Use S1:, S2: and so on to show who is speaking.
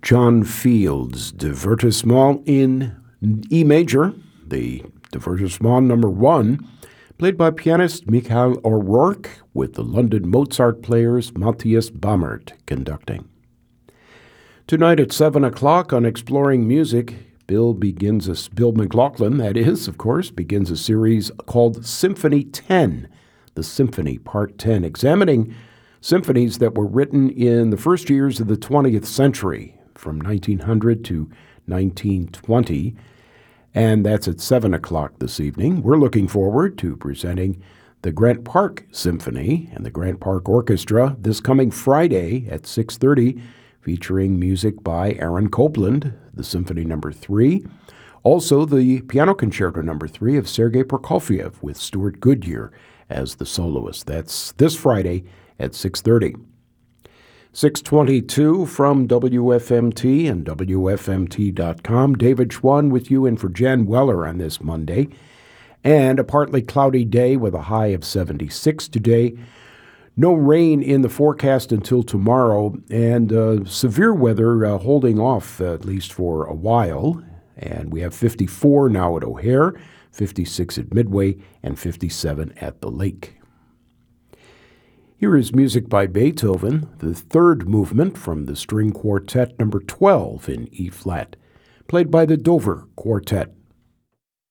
S1: John Field's Divertissement in E major, the Divertissement number 1, played by pianist Michael O'Rourke with the London Mozart players Matthias Bammert conducting. Tonight at 7 o'clock on Exploring Music, Bill McLaughlin, that is, of course, begins a series called Symphony 10, the Symphony Part 10, examining symphonies that were written in the first years of the 20th century, from 1900 to 1920, and that's at 7 o'clock this evening. We're looking forward to presenting the Grant Park Symphony and the Grant Park Orchestra this coming Friday at 6:30, featuring music by Aaron Copland, the Symphony No. 3, also the Piano Concerto No. 3 of Sergei Prokofiev with Stuart Goodyear as the soloist. That's this Friday at 6:30. 6:22 from WFMT and WFMT.com. David Schwann with you and for Jan Weller on this Monday. And a partly cloudy day with a high of 76 today. No rain in the forecast until tomorrow, and severe weather holding off at least for a while. And we have 54 now at O'Hare, 56 at Midway, and 57 at the Lake. Here is music by Beethoven, the third movement from the String Quartet number 12 in E-flat, played by the Dover Quartet.